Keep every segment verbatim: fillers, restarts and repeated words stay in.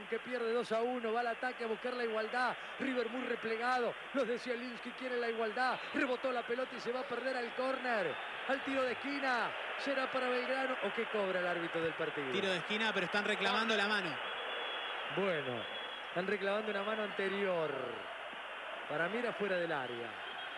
que pierde dos a uno, va al ataque a buscar la igualdad. River muy replegado, los de Zielinski quieren la igualdad. Rebotó la pelota y se va a perder al córner. Al tiro de esquina, ¿será para Belgrano o qué cobra el árbitro del partido? Tiro de esquina, pero están reclamando la mano. Bueno, están reclamando una mano anterior. Para mí era fuera del área.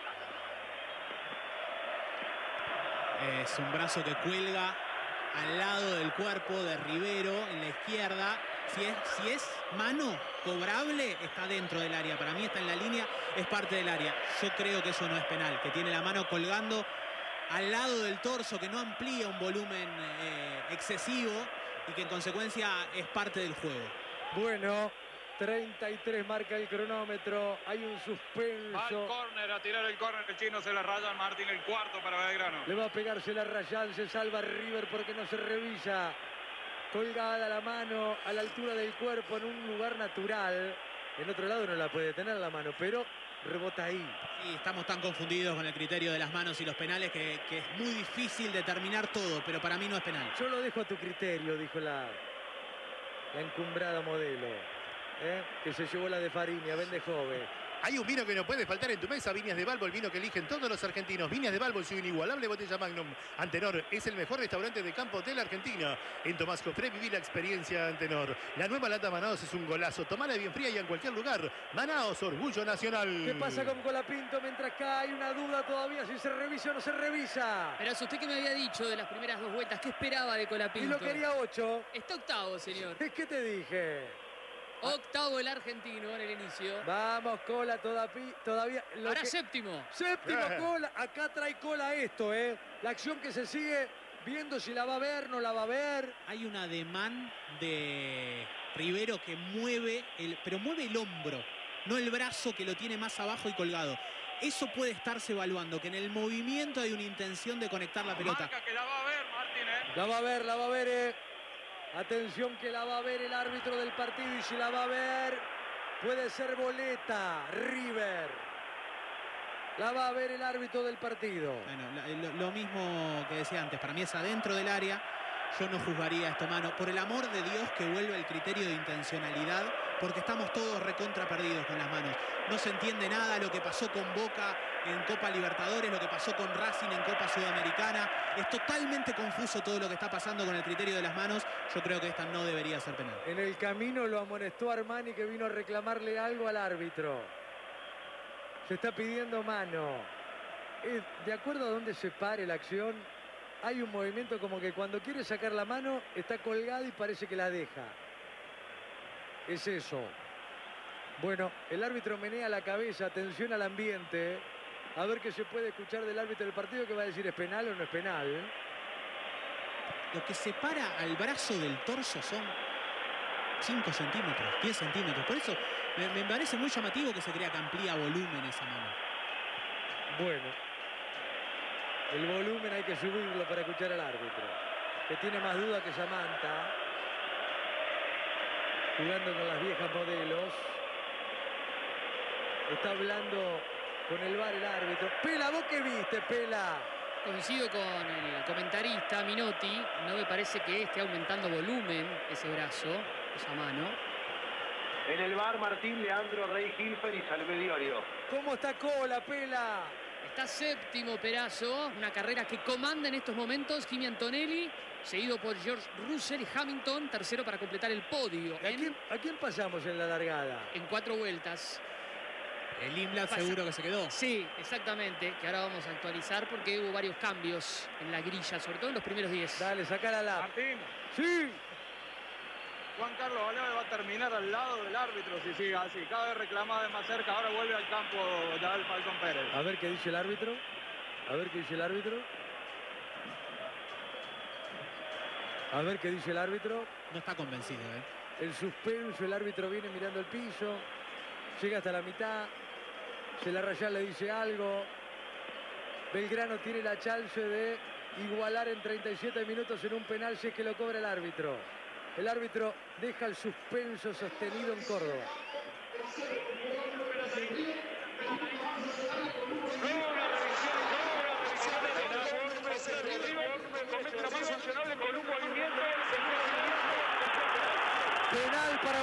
Es un brazo que cuelga al lado del cuerpo de Rivero en la izquierda. Si es, si es mano cobrable, está dentro del área. Para mí está en la línea, es parte del área. Yo creo que eso no es penal, que tiene la mano colgando al lado del torso, que no amplía un volumen eh, excesivo y que en consecuencia es parte del juego. Bueno, treinta y tres marca el cronómetro, hay un suspenso. Al córner, a tirar el córner, el chino se la raya Martín, el cuarto para Belgrano. Le va a pegarse la Rayán, se salva River porque no se revisa. Colgada la mano a la altura del cuerpo en un lugar natural. En otro lado no la puede tener la mano, pero rebota ahí. Sí, estamos tan confundidos con el criterio de las manos y los penales que, que es muy difícil determinar todo, pero para mí no es penal. Yo lo dejo a tu criterio, dijo la, la encumbrada modelo. ¿Eh? Que se llevó la de Fariña, vende joven. Hay un vino que no puede faltar en tu mesa, Viñas de Balbo, el vino que eligen todos los argentinos. Viñas de Balbo, su inigualable botella Magnum. Antenor es el mejor restaurante de campo de la Argentina. En Tomás Cofré viví la experiencia Antenor. La nueva lata Manaos es un golazo. Tomala bien fría y en cualquier lugar. Manaos, orgullo nacional. ¿Qué pasa con Colapinto? Mientras acá hay una duda todavía si se revisa o no se revisa. Pero usted que me había dicho de las primeras dos vueltas, ¿qué esperaba de Colapinto? Y lo quería ocho. Está octavo, señor. ¿Qué te dije? Octavo el argentino en el inicio. Vamos, Cola, todavía. todavía lo Ahora que... séptimo. Séptimo, Cola. Acá trae Cola esto, ¿eh? La acción que se sigue viendo si la va a ver, no la va a ver. Hay un ademán de Rivero que mueve, el, pero mueve el hombro, no el brazo que lo tiene más abajo y colgado. Eso puede estarse evaluando, que en el movimiento hay una intención de conectar la pelota. Marca que la va a ver, Martín, ¿eh? La va a ver, la va a ver, ¿eh? Atención que la va a ver el árbitro del partido y si la va a ver puede ser boleta, River. La va a ver el árbitro del partido. Bueno, lo, lo mismo que decía antes, para mí es adentro del área. Yo no juzgaría esto mano. Por el amor de Dios que vuelva el criterio de intencionalidad, porque estamos todos recontra perdidos con las manos. No se entiende nada lo que pasó con Boca en Copa Libertadores, lo que pasó con Racing en Copa Sudamericana. Es totalmente confuso todo lo que está pasando con el criterio de las manos. Yo creo que esta no debería ser penal. En el camino lo amonestó Armani, que vino a reclamarle algo al árbitro. Se está pidiendo mano. De acuerdo a dónde se pare la acción, hay un movimiento como que cuando quiere sacar la mano está colgada y parece que la deja. Es eso. Bueno, el árbitro menea la cabeza, atención al ambiente. A ver qué se puede escuchar del árbitro del partido, que va a decir es penal o no es penal. Lo que separa al brazo del torso son cinco centímetros, diez centímetros. Por eso me, me parece muy llamativo que se crea que amplía volumen esa mano. Bueno, el volumen hay que subirlo para escuchar al árbitro, que tiene más duda que Samantha, jugando con las viejas modelos. Está hablando con el V A R el árbitro. Pela, ¿vos qué viste, Pela? Coincido con el comentarista Minotti. No me parece que esté aumentando volumen ese brazo, esa mano. En el V A R, Martín, Leandro, Rey, Hilfer y Salve Diorio. ¿Cómo está Cola, Pela? Está séptimo Perazo, una carrera que comanda en estos momentos Kimi Antonelli, seguido por George Russell y Hamilton, tercero para completar el podio. ¿A quién, ¿A quién pasamos en la largada? En cuatro vueltas. El Imlat seguro que se quedó. Sí, exactamente, que ahora vamos a actualizar porque hubo varios cambios en la grilla, sobre todo en los primeros diez. Dale, sacala la. Martín. Sí. Juan Carlos Valave va a terminar al lado del árbitro si sigue así. Cada vez reclama de más cerca, ahora vuelve al campo ya el Falcón Pérez. A ver qué dice el árbitro. A ver qué dice el árbitro. A ver qué dice el árbitro. No está convencido, ¿eh? El suspenso, el árbitro viene mirando el piso. Llega hasta la mitad. Se la Rayán le dice algo. Belgrano tiene la chance de igualar en treinta y siete minutos en un penal si es que lo cobra el árbitro. El árbitro deja el suspenso sostenido en Córdoba. Penal para